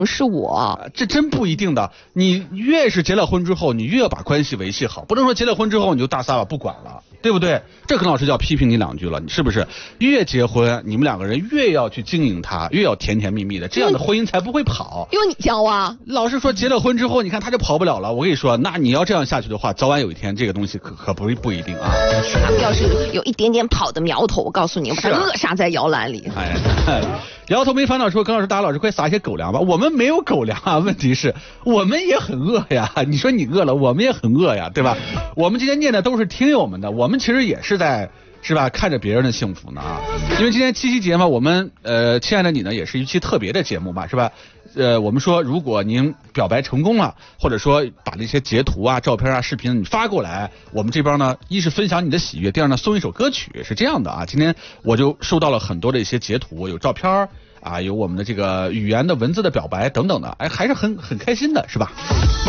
是我。 这真不一定的。你越是结了婚之后，你越要把关系维系好，不能说结了婚之后你就大撒把不管了，对不对？这可能老师就要批评你两句了，你是不是？越结婚，你们两个人越要去经营它，越要甜甜蜜蜜的，这样的婚姻才不会跑。 因为你教啊。 老师说结了婚之后，你看他就跑不了了。我跟你说，那你要这样下去的话，早晚有一天这个东西可不一定啊。 他们要是有一点点跑的苗头，我告诉你，我把它扼杀在摇篮里。 哎，摇头没烦恼说，耿老师、大老师快撒些狗粮吧。我们没有狗粮啊，问题是我们也很饿呀。你说你饿了，我们也很饿呀，对吧？我们今天念的都是听友们的，我们其实也是在是吧看着别人的幸福呢啊。因为今天七夕节嘛，我们亲爱的你呢也是一期特别的节目嘛，是吧？我们说如果您表白成功了，或者说把那些截图啊、照片啊、视频你发过来，我们这边呢一是分享你的喜悦，第二呢送一首歌曲，是这样的啊。今天我就收到了很多的一些截图，有照片啊，有我们的这个语言的文字的表白等等的，哎，还是很开心的，是吧？